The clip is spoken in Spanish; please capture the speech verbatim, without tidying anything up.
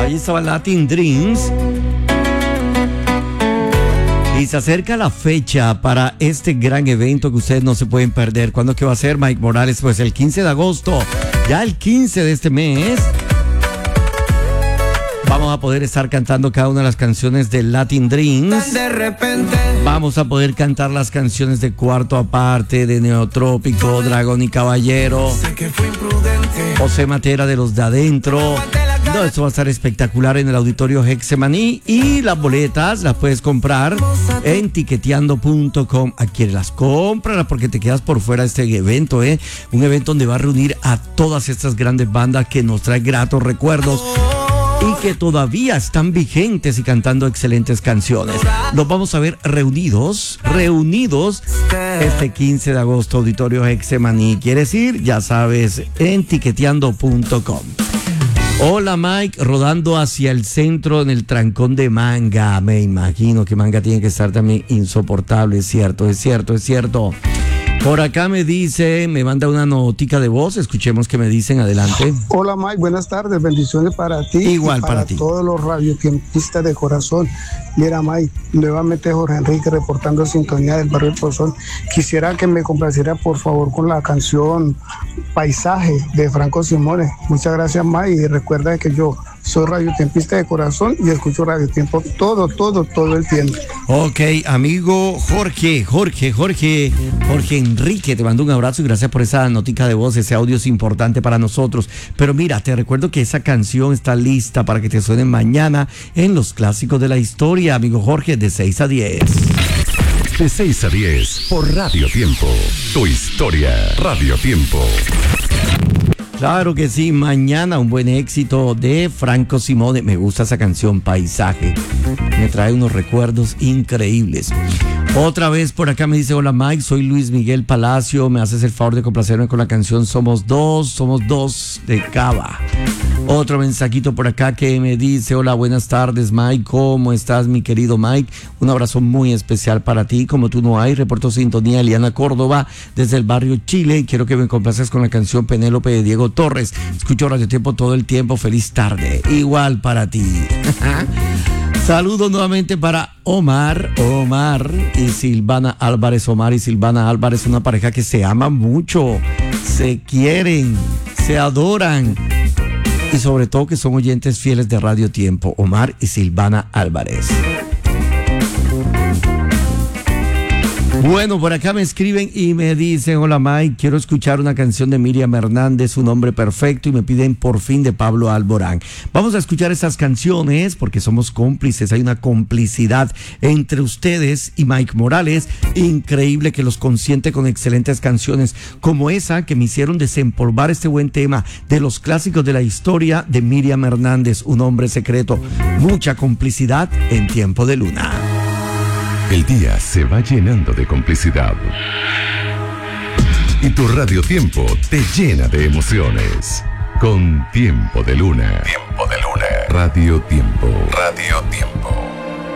Ahí estaba Latin Dreams. Y se acerca la fecha para este gran evento que ustedes no se pueden perder. ¿Cuándo que va a ser, Mike Morales? Pues el quince de agosto. Ya el quince de este mes vamos a poder estar cantando cada una de las canciones de Latin Dreams. De repente. Vamos a poder cantar las canciones de Cuarto Aparte, de Neotrópico, Dragón y Caballero, Sé que fui imprudente. José Matera de Los de Adentro. No, esto va a estar espectacular en el Auditorio Hexemaní. Y las boletas las puedes comprar en tiqueteando punto com. Adquiérelas, cómpralas porque te quedas por fuera de este evento, ¿eh? Un evento donde va a reunir a todas estas grandes bandas que nos trae gratos recuerdos y que todavía están vigentes y cantando excelentes canciones. Los vamos a ver reunidos, reunidos este quince de agosto, Auditorio Hexemaní. ¿Quieres ir? Ya sabes, en tiqueteando punto com. Hola Mike, rodando hacia el centro en el trancón de Manga. Me imagino que Manga tiene que estar también insoportable, es cierto, es cierto, es cierto. Por acá me dice, me manda una notica de voz, escuchemos qué me dicen, adelante. Hola Mike, buenas tardes, bendiciones para ti. Igual y para, para ti. todos los radiotiempistas de corazón. Mira Mike, nuevamente Jorge Enrique reportando sintonía del barrio El Pozón. Quisiera que me complaciera por favor con la canción Paisaje de Franco Simone. Muchas gracias Mike y recuerda que yo soy radiotiempista de corazón y escucho Radio Tiempo todo, todo, todo el tiempo. Ok, amigo Jorge, Jorge, Jorge, Jorge Enrique, te mando un abrazo y gracias por esa notica de voz, ese audio es importante para nosotros. Pero mira, te recuerdo que esa canción está lista para que te suene mañana en los clásicos de la historia, amigo Jorge, de seis a diez. De seis a diez por Radio Tiempo, tu historia, Radio Tiempo. Claro que sí, mañana un buen éxito de Franco Simone. Me gusta esa canción, Paisaje. Me trae unos recuerdos increíbles. Otra vez por acá me dice, hola Mike, soy Luis Miguel Palacio. Me haces el favor de complacerme con la canción Somos Dos, Somos Dos de Cava. Otro mensajito por acá que me dice, hola, buenas tardes Mike, ¿cómo estás mi querido Mike? Un abrazo muy especial para ti, como tú no hay. Reporto sintonía Eliana Córdoba desde el barrio Chile. Quiero que me complaces con la canción Penélope de Diego Torres. Escucho Radio Tiempo todo el tiempo, feliz tarde. Igual para ti. Saludos nuevamente para Omar, Omar y Silvana Álvarez. Omar y Silvana Álvarez, una pareja que se ama mucho, se quieren, se adoran y sobre todo que son oyentes fieles de Radio Tiempo. Omar y Silvana Álvarez. Bueno, por acá me escriben y me dicen, hola Mike, quiero escuchar una canción de Miriam Hernández, Un Hombre Perfecto, y me piden Por Fin de Pablo Alborán. Vamos a escuchar esas canciones porque somos cómplices, hay una complicidad entre ustedes y Mike Morales, increíble, que los consiente con excelentes canciones como esa que me hicieron desempolvar este buen tema de los clásicos de la historia de Miriam Hernández, Un Hombre Secreto. Mucha complicidad en Tiempo de Luna. El día se va llenando de complicidad. Y tu Radio Tiempo te llena de emociones. Con Tiempo de Luna. Tiempo de Luna. Radio Tiempo. Radio Tiempo.